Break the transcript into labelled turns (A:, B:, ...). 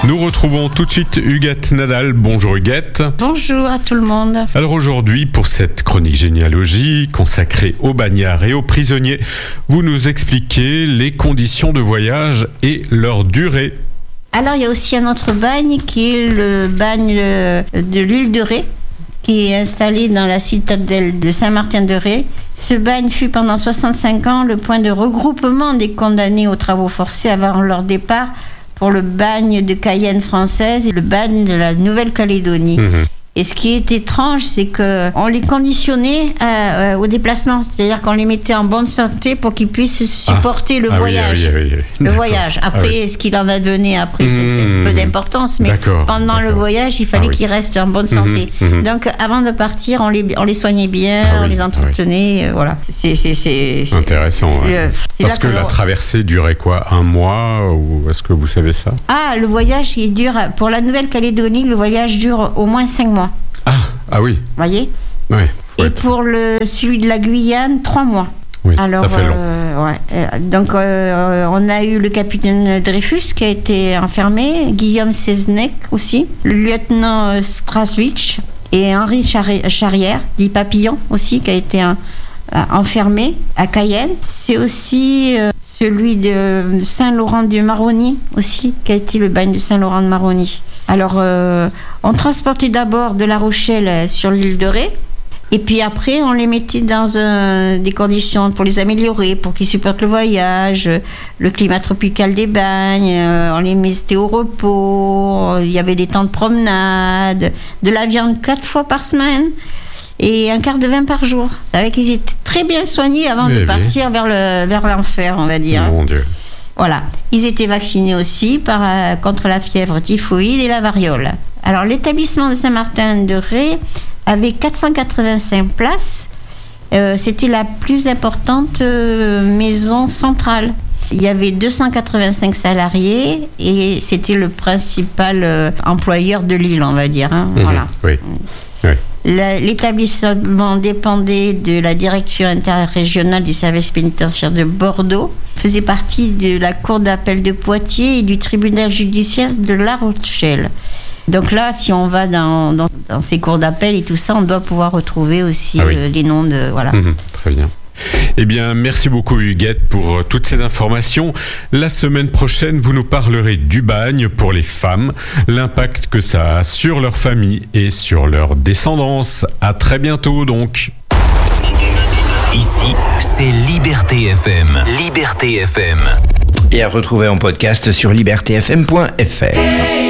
A: Nous retrouvons tout de suite Huguette Nadal. Bonjour Huguette.
B: Bonjour à tout le monde.
A: Alors aujourd'hui, pour cette chronique généalogie consacrée aux bagnards et aux prisonniers, vous nous expliquez les conditions de voyage et leur durée.
B: Alors il y a aussi un autre bagne qui est le bagne de l'île de Ré, qui est installé dans la citadelle de Saint-Martin-de-Ré. Ce bagne fut pendant 65 ans le point de regroupement des condamnés aux travaux forcés avant leur départ pour le bagne de Cayenne française et le bagne de la Nouvelle-Calédonie. Et ce qui est étrange, c'est qu'on les conditionnait au déplacement, c'est-à-dire qu'on les mettait en bonne santé pour qu'ils puissent supporter le voyage.
A: Oui.
B: Le voyage. Après, ce qu'il en a donné après, c'était peu d'importance, mais pendant le voyage, il fallait qu'ils restent en bonne santé. Donc, avant de partir, on les soignait bien, on les entretenait, voilà. C'est
A: intéressant. Parce que la traversée durait quoi, 1 mois, ou est-ce que vous savez ça?
B: Le voyage, il dure, pour la Nouvelle-Calédonie, le voyage dure au moins 5 mois.
A: Ah oui.
B: Vous voyez?
A: Oui.
B: Et pour celui de la Guyane, 3 mois.
A: Oui,
B: alors,
A: ça fait long.
B: Donc, on a eu le capitaine Dreyfus qui a été enfermé, Guillaume Seznec aussi, le lieutenant Straswitch et Henri Charrière, dit Papillon aussi, qui a été enfermé à Cayenne. C'est aussi celui de Saint-Laurent-du-Maroni aussi, qui a été le bagne de Saint-Laurent-de-Maroni. Alors, on transportait d'abord de La Rochelle sur l'île de Ré, et puis après, on les mettait dans des conditions pour les améliorer, pour qu'ils supportent le voyage, le climat tropical des bagnes, on les mettait au repos, il y avait des temps de promenade, de la viande 4 fois par semaine, et un quart de vin par jour. Vous savez qu'ils étaient très bien soignés avant de partir vers l'enfer, on va dire.
A: Mon Dieu.
B: Voilà. Ils étaient vaccinés aussi contre la fièvre typhoïde et la variole. Alors, l'établissement de Saint-Martin-de-Ré avait 485 places. C'était la plus importante maison centrale. Il y avait 285 salariés et c'était le principal employeur de l'île, on va dire. Voilà.
A: Oui.
B: L'établissement dépendait de la direction interrégionale du service pénitentiaire de Bordeaux, faisait partie de la cour d'appel de Poitiers et du tribunal judiciaire de La Rochelle. Donc là, si on va dans ces cours d'appel et tout ça, on doit pouvoir retrouver aussi les noms de... Voilà.
A: Très bien. Eh bien, merci beaucoup Huguette pour toutes ces informations. La semaine prochaine, vous nous parlerez du bagne pour les femmes, l'impact que ça a sur leur famille et sur leur descendance. À très bientôt donc.
C: Ici, c'est Liberté FM. Liberté FM.
D: Et à retrouver en podcast sur libertéfm.fr.